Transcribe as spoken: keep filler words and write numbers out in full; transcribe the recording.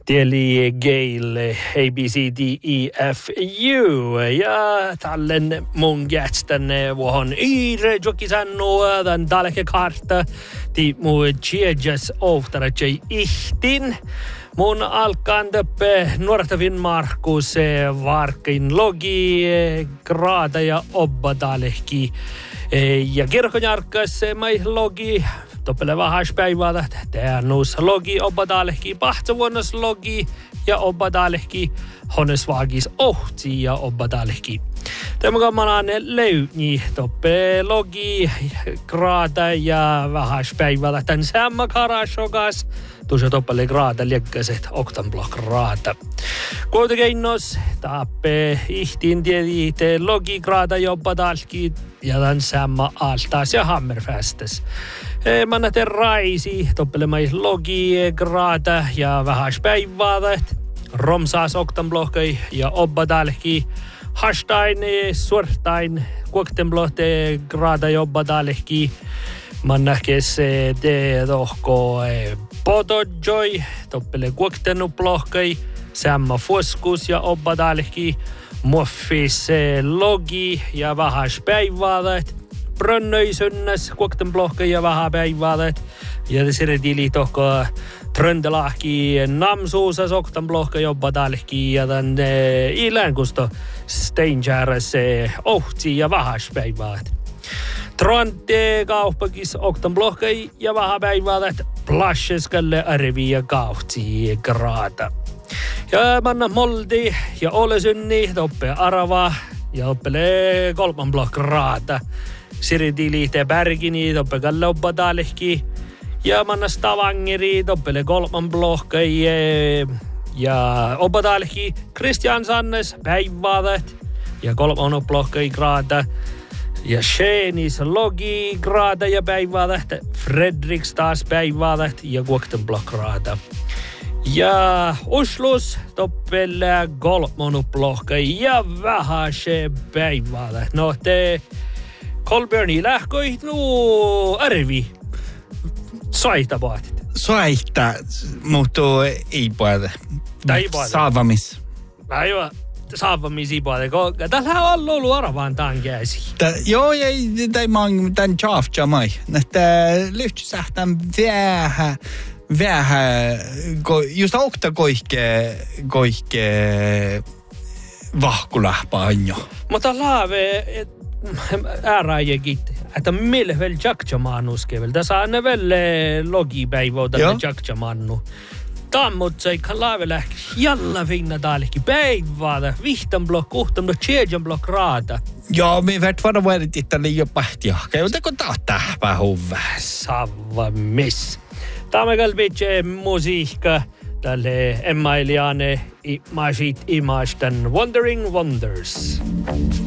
Tieli Gale A B C D E F U ja tallen mun gästen vuohon Iire Jokisannu den daleke karta ti mu tjejas oftare tjej ihtin. Mun alkan töppe nuortavin Markus varkin logi grada ja obba daleki ja kirkonjarkas mai logi toppele vähäis päivää täännuus logi obba daleki pahtsavuonnos logi ja obba daleki honnes vaagis ohti ja obba daleki. Tämä kammanan löyni toppe logi grada ja vähäis päivää tän samma karashogas tuossa toppele grada liekkäiset oktanblok grada. Kuitenkin tappe ihtiin tiedi te logi grada ja obba daleki ja tän samma altaas ja hammerfästes. Manna te raisi toppelemai logi grada ja vähäis päivää romsaas oktanblokai ja obba daleki hastain suortain kuoktenblohte grada ja obba daleki mannakes te tohko podojoi toppele kuoktenublohkai samma foskus ja obba daleki muffis logi ja vähäis päivää brönnöisynnes kuoktenblohkai ja vähä päivää ja siredili tohko Tröndelahki namsuusas oktanblohka jobba dalki ja tän ilänkusto steinjäräs ohti ja vähäspäiväät. Tronte kauppakis oktanblohka ja vähäpäiväät plasheskalle arvi ja kauhti grada. Ja manna moldi ja olesynni toppe arava ja oppele kolman blok grada. Siridili te bergini toppe kalle obba dalki. Ja manna Stavangeri toppele kolman blokkai ja obba dalki Christian Sannes päiväädet ja kolman blokkai grada ja Shenis logi grada ja päiväädet Fredriks taas päiväädet ja kuokten blok grada. Ja Oslus toppele kolman blokkai ja vähäse päiväädet. No te Kolbjörni lähköit nu arvi. Soita paatit. Soita, mutta ei puhuta. Tai puhuta. Saavamis. Aivan, saavamis ei puhuta. Tällä on ollut aravaan tämän käsi. Joo, ei, tai mä oon tämän tjaafja mai. Että lyhtsysähtän vähän, vähän, just aukta koihke, koihke vahkulähpä anjo. Mutta laave, ääräjäkin. Että mille vel jakjamanuskevel. Tässä on vel logipäivä tälle jakjamannu. Tammut sai kalavelähki jalla finna dalki päivää. Vihtan blok, kuhtan blok, tjejan blok raata. Joo, me vet vara vuodet ittali jo pahtia. Käytäkö taattaa vähuvä? Sava miss. Tämä kalvitse musiikka tälle emmailiane i masit imastan Wandering Wonders.